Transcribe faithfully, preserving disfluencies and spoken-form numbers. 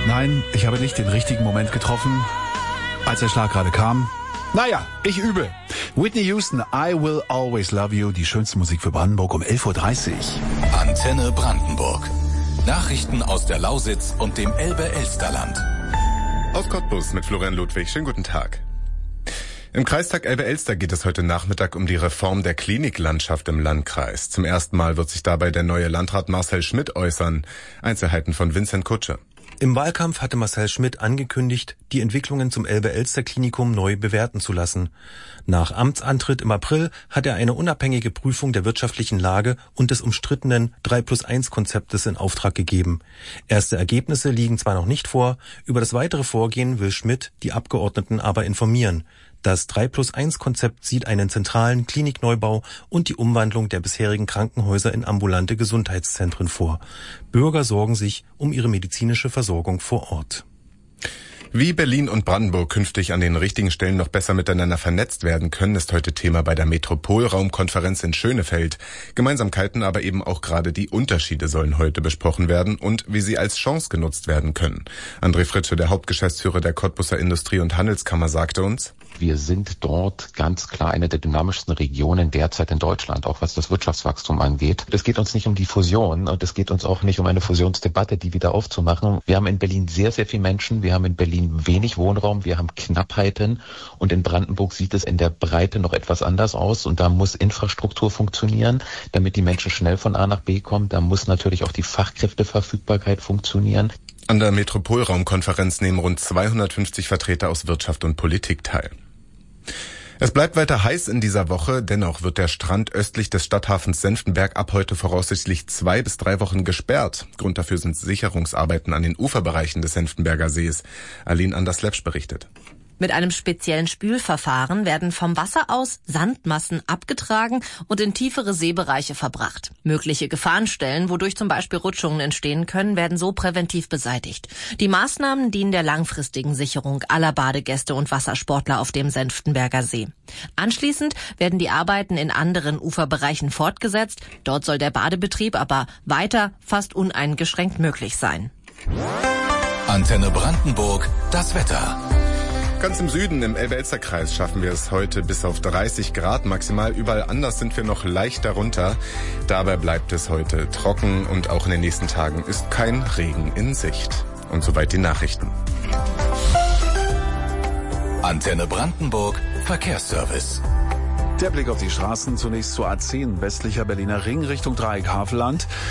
Nein, ich habe nicht den richtigen Moment getroffen, als der Schlag gerade kam. Naja, ich übe. Whitney Houston, I Will Always Love You, die schönste Musik für Brandenburg um elf Uhr dreißig. Antenne Brandenburg. Nachrichten aus der Lausitz und dem Elbe-Elsterland. Aus Cottbus mit Florian Ludwig. Schönen guten Tag. Im Kreistag Elbe-Elster geht es heute Nachmittag um die Reform der Kliniklandschaft im Landkreis. Zum ersten Mal wird sich dabei der neue Landrat Marcel Schmidt äußern. Einzelheiten von Vincent Kutsche. Im Wahlkampf hatte Marcel Schmidt angekündigt, die Entwicklungen zum Elbe-Elster-Klinikum neu bewerten zu lassen. Nach Amtsantritt im April hat er eine unabhängige Prüfung der wirtschaftlichen Lage und des umstrittenen drei plus eins Konzeptes in Auftrag gegeben. Erste Ergebnisse liegen zwar noch nicht vor, über das weitere Vorgehen will Schmidt die Abgeordneten aber informieren. Das drei plus eins Konzept sieht einen zentralen Klinikneubau und die Umwandlung der bisherigen Krankenhäuser in ambulante Gesundheitszentren vor. Bürger sorgen sich um ihre medizinische Versorgung vor Ort. Wie Berlin und Brandenburg künftig an den richtigen Stellen noch besser miteinander vernetzt werden können, ist heute Thema bei der Metropolraumkonferenz in Schönefeld. Gemeinsamkeiten, aber eben auch gerade die Unterschiede sollen heute besprochen werden und wie sie als Chance genutzt werden können. André Fritsche, der Hauptgeschäftsführer der Cottbuser Industrie- und Handelskammer, sagte uns: Wir sind dort ganz klar eine der dynamischsten Regionen derzeit in Deutschland, auch was das Wirtschaftswachstum angeht. Es geht uns nicht um die Fusion und es geht uns auch nicht um eine Fusionsdebatte, die wieder aufzumachen. Wir haben in Berlin sehr, sehr viele Menschen, wir haben in Berlin wenig Wohnraum, wir haben Knappheiten und in Brandenburg sieht es in der Breite noch etwas anders aus und da muss Infrastruktur funktionieren, damit die Menschen schnell von A nach B kommen. Da muss natürlich auch die Fachkräfteverfügbarkeit funktionieren. An der Metropolraumkonferenz nehmen rund zweihundertfünfzig Vertreter aus Wirtschaft und Politik teil. Es bleibt weiter heiß in dieser Woche, dennoch wird der Strand östlich des Stadthafens Senftenberg ab heute voraussichtlich zwei bis drei Wochen gesperrt. Grund dafür sind Sicherungsarbeiten an den Uferbereichen des Senftenberger Sees. Aline Anders-Lepsch berichtet. Mit einem speziellen Spülverfahren werden vom Wasser aus Sandmassen abgetragen und in tiefere Seebereiche verbracht. Mögliche Gefahrenstellen, wodurch zum Beispiel Rutschungen entstehen können, werden so präventiv beseitigt. Die Maßnahmen dienen der langfristigen Sicherung aller Badegäste und Wassersportler auf dem Senftenberger See. Anschließend werden die Arbeiten in anderen Uferbereichen fortgesetzt. Dort soll der Badebetrieb aber weiter fast uneingeschränkt möglich sein. Antenne Brandenburg, das Wetter. Ganz im Süden, im Elbe-Elster-Kreis, schaffen wir es heute bis auf dreißig Grad maximal. Überall anders sind wir noch leicht darunter. Dabei bleibt es heute trocken und auch in den nächsten Tagen ist kein Regen in Sicht. Und soweit die Nachrichten. Antenne Brandenburg, Verkehrsservice. Der Blick auf die Straßen, zunächst zur A zehn, westlicher Berliner Ring Richtung Dreieck Havelland.